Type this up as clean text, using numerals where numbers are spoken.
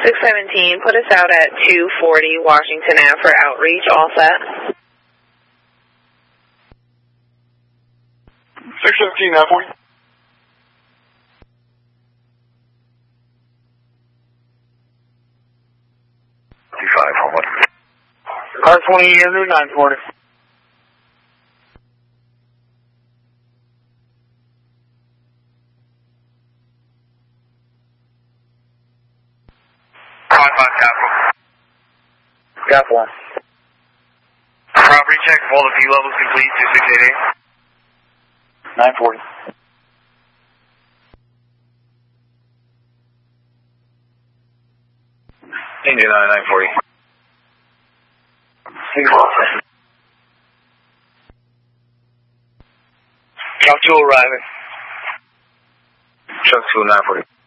617, put us out at 240 Washington Ave for outreach, all set. 617, 940. How much? Car 20 under 940. Gap 1. Property check, all the view levels complete, 2688. 940. India 940. Truck 2 arriving. Truck 2 940.